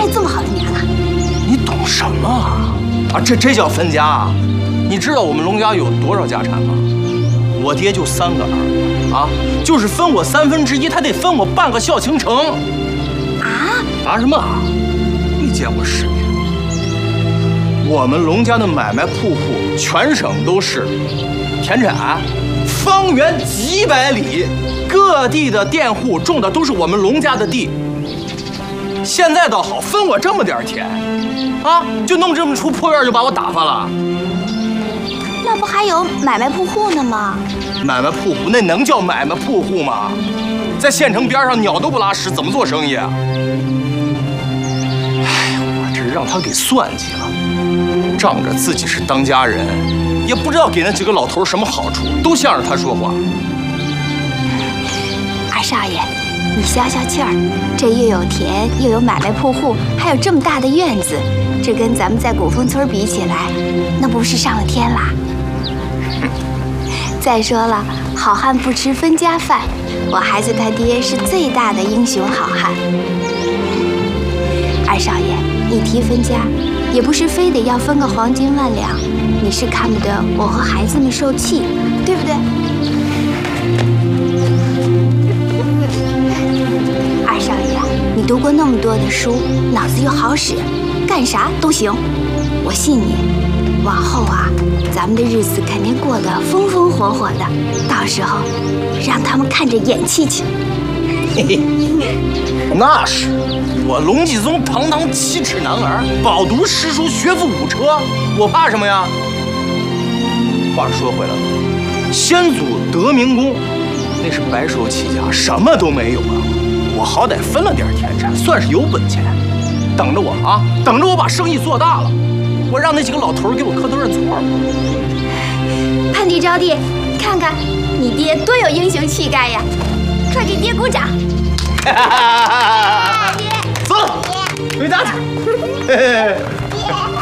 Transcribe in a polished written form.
有这么好的娘啊？ 你懂什么啊？这叫分家啊？你知道我们龙家有多少家产吗？我爹就3个儿子啊，就是分我1/3，他得分我半个孝倾城。啊什么啊？没见过世面。我们龙家的买卖铺户，全省都是，田产，方圆几百里，各地的佃户种的都是我们龙家的地。现在倒好，分我这么点田，啊，就弄这么出破院就把我打发了。 那不还有买卖铺户呢吗？ 买卖铺户那能叫买卖铺户吗？在县城边上鸟都不拉屎，怎么做生意啊？哎，我这让他给算计了，仗着自己是当家人，也不知道给那几个老头什么好处，都向着他说话。 二少爷，你消消气儿，这又有田，又有买卖铺户，还有这么大的院子，这跟咱们在古风村比起来，那不是上了天啦？再说了，好汉不吃分家饭，我孩子他爹是最大的英雄好汉。二少爷，一提分家，也不是非得要分个黄金万两，你是看不得我和孩子们受气，对不对？二少爷，你读过那么多的书，脑子又好使，干啥都行，我信你。往后啊，咱们的日子肯定过得风风火火的，到时候让他们看着眼气去。 嘿嘿，那是我龙继宗堂堂7尺男儿，饱读诗书，学富5车，我怕什么呀？话说回来了，先祖德明公那是白手起家，什么都没有啊。我好歹分了点田产，算是有本钱。等着我啊，等着我把生意做大了，我让那几个老头给我磕头认错吧。 盼地招弟，看看你爹多有英雄气概呀！快给爹鼓掌！ 走，回家去。